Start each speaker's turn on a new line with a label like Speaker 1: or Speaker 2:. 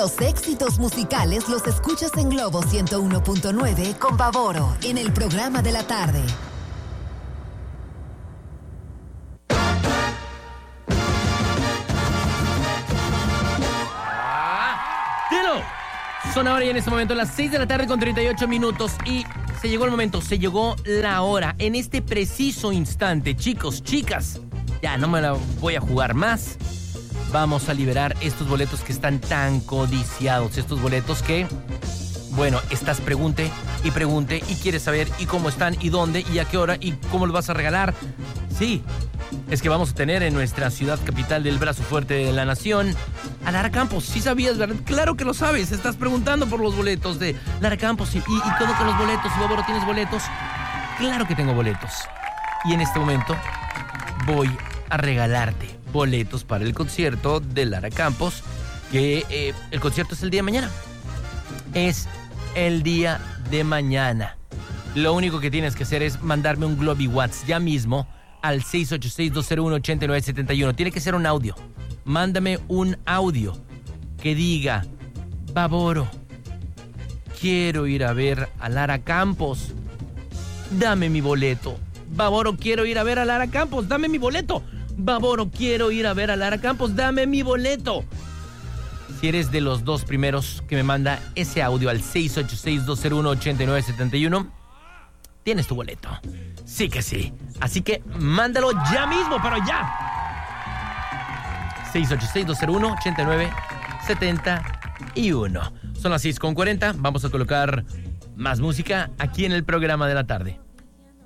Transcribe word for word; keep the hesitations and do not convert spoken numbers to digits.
Speaker 1: Los éxitos musicales los escuchas en Globo ciento uno punto nueve con Baboro en el programa de la tarde.
Speaker 2: Son ahora y en este momento las seis de la tarde con treinta y ocho minutos y se llegó el momento, se llegó la hora. En este preciso instante, chicos, chicas, ya no me la voy a jugar más. Vamos a liberar estos boletos que están tan codiciados, estos boletos que, bueno, estás pregunte y pregunte y quieres saber y cómo están y dónde y a qué hora y cómo los vas a regalar. Sí, es que vamos a tener en nuestra ciudad capital del brazo fuerte de la nación a Lara Campos. Sí sabías, ¿verdad? Claro que lo sabes. Estás preguntando por los boletos de Lara Campos y, y, y todo con los boletos. Y Bárbaro, ¿tienes boletos? Claro que tengo boletos. Y en este momento voy a regalarte boletos para el concierto de Lara Campos, que eh, el concierto es el día de mañana. Es el día de mañana. Lo único que tienes que hacer es mandarme un Globi WhatsApp ya mismo al seis ocho seis, dos cero uno, ocho nueve siete uno. Tiene que ser un audio. Mándame un audio que diga: Baboro, quiero ir a ver a Lara Campos, dame mi boleto. Baboro, quiero ir a ver a Lara Campos, dame mi boleto. Baboro, quiero ir a ver a Lara Campos, dame mi boleto. Si eres de los dos primeros que me manda ese audio al seis ocho seis, dos cero uno, ocho nueve siete uno, tienes tu boleto. Sí que sí. Así que mándalo ya mismo, pero ya. seis ocho seis, dos cero uno, ocho nueve siete uno. Son las seis con cuarenta. Vamos a colocar más música aquí en el programa de la tarde.